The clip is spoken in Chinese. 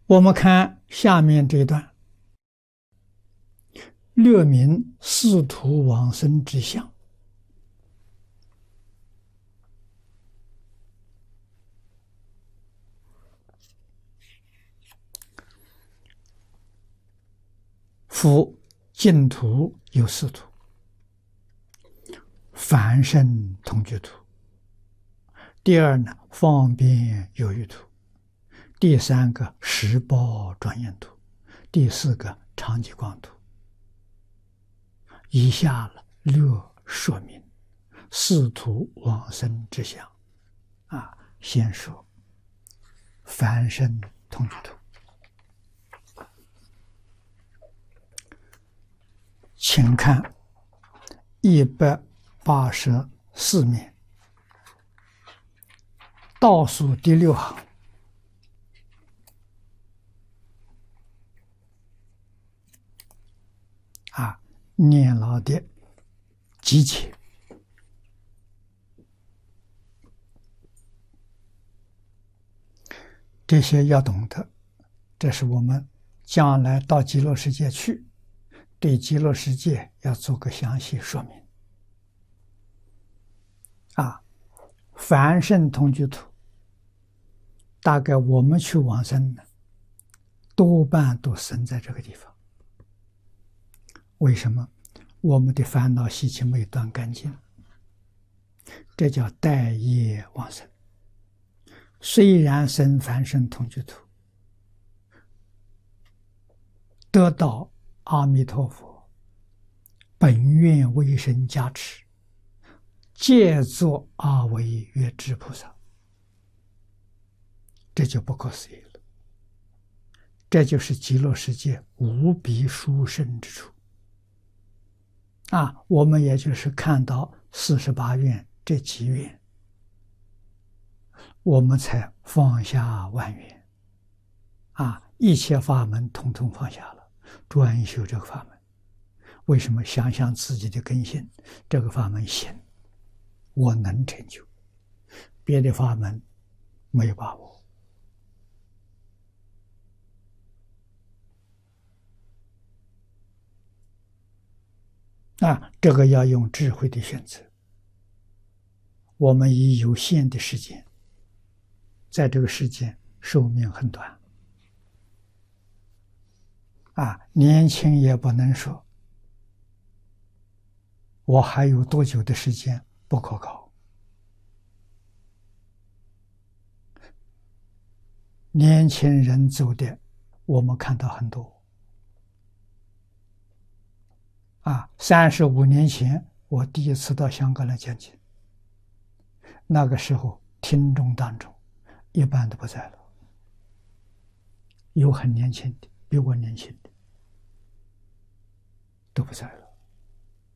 我们看下面这一段，略明仕途往生之相。夫净土有四土，凡圣同居土。第二呢，方便有余土。第三个，十报庄严土。第四个，常寂光土。以下略说明仕途往生之相。先说凡圣同居土。请看184面倒数第6行。念老的集结。这些要懂得，这是我们将来到极乐世界去，对极乐世界要做个详细说明。凡圣同居土，大概我们去往生呢，多半都生在这个地方。为什么？我们的烦恼习气没断干净，这叫带业往生。虽然生凡圣同居土，得到阿弥陀佛本愿威神加持，借作阿惟越致菩萨，这就不可思议了。这就是极乐世界无比殊胜之处。我们也就是看到48愿这几愿，我们才放下万缘，一切法门统统放下了，专修这个法门。为什么？想想自己的根性，这个法门行，我能成就，别的法门没有把握。这个要用智慧的选择。我们以有限的时间，在这个世间寿命很短，年轻也不能说我还有多久的时间，不可靠。年轻人走的，我们看到很多。35年前，我第一次到香港来讲经，那个时候听众当中一般都不在了，有很年轻的，比我年轻的都不在了。